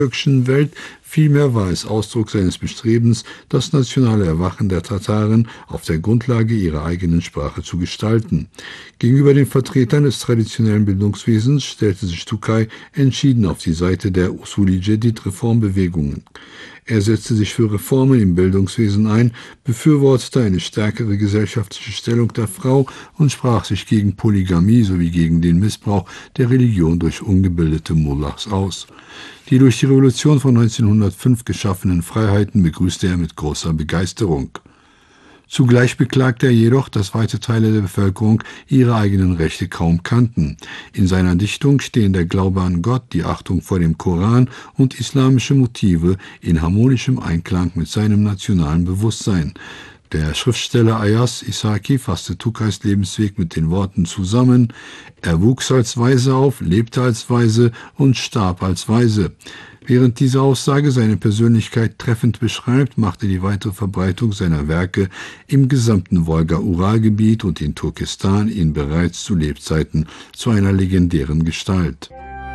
türkischen Welt, vielmehr war es Ausdruck seines Bestrebens, das nationale Erwachen der Tataren auf der Grundlage ihrer eigenen Sprache zu gestalten. Gegenüber den Vertretern des traditionellen Bildungswesens stellte sich Tokay entschieden auf die Seite der Usuli Cedid-Reformbewegungen. Er setzte sich für Reformen im Bildungswesen ein, befürwortete eine stärkere gesellschaftliche Stellung der Frau und sprach sich gegen Polygamie sowie gegen den Missbrauch der Religion durch ungebildete Mullahs aus. Die durch die Revolution von 1905 geschaffenen Freiheiten begrüßte er mit großer Begeisterung. Zugleich beklagte er jedoch, dass weite Teile der Bevölkerung ihre eigenen Rechte kaum kannten. In seiner Dichtung stehen der Glaube an Gott, die Achtung vor dem Koran und islamische Motive in harmonischem Einklang mit seinem nationalen Bewusstsein. Der Schriftsteller Ayas Isaki fasste Tokays Lebensweg mit den Worten zusammen: Er wuchs als Waise auf, lebte als Waise und starb als Waise. Während diese Aussage seine Persönlichkeit treffend beschreibt, machte die weitere Verbreitung seiner Werke im gesamten Wolga-Ural-Gebiet und in Turkestan ihn bereits zu Lebzeiten zu einer legendären Gestalt.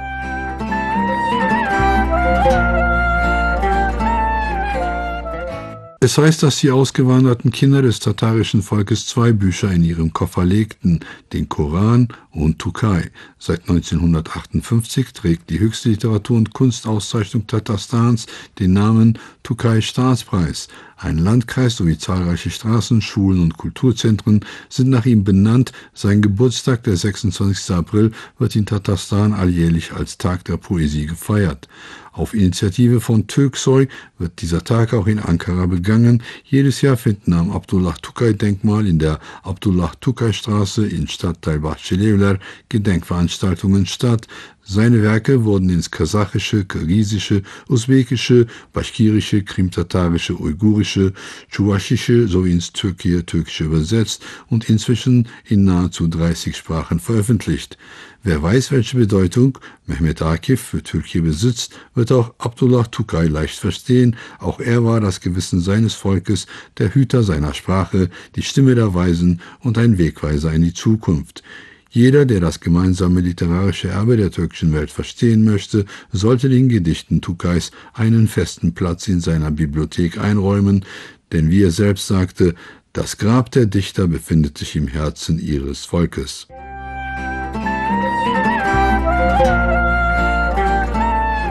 Es heißt, dass die ausgewanderten Kinder des tatarischen Volkes 2 Bücher in ihrem Koffer legten, den Koran und Tokay. Seit 1958 trägt die höchste Literatur- und Kunstauszeichnung Tatarstans den Namen Tokay-Staatspreis. Ein Landkreis sowie zahlreiche Straßen, Schulen und Kulturzentren sind nach ihm benannt. Sein Geburtstag, der 26. April, wird in Tatarstan alljährlich als Tag der Poesie gefeiert. Auf Initiative von Türksoy wird dieser Tag auch in Ankara begangen. Jedes Jahr finden am Abdullah-Tokay-Denkmal in der Abdullah-Tokay-Straße in Stadtteil Bahçelievler Gedenkveranstaltungen statt. Seine Werke wurden ins Kasachische, Kirgisische, Usbekische, Baschkirische, Krimtatarische, Uigurische, Tschuwaschische sowie ins Türkische übersetzt und inzwischen in nahezu 30 Sprachen veröffentlicht. Wer weiß, welche Bedeutung Mehmet Akif für Türkei besitzt, wird auch Abdullah Tokay leicht verstehen. Auch er war das Gewissen seines Volkes, der Hüter seiner Sprache, die Stimme der Weisen und ein Wegweiser in die Zukunft. Jeder, der das gemeinsame literarische Erbe der türkischen Welt verstehen möchte, sollte den Gedichten Tokays einen festen Platz in seiner Bibliothek einräumen, denn wie er selbst sagte, das Grab der Dichter befindet sich im Herzen ihres Volkes.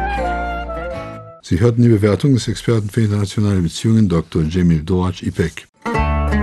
Sie hörten die Bewertung des Experten für internationale Beziehungen Dr. Cemil Doğaç İpek.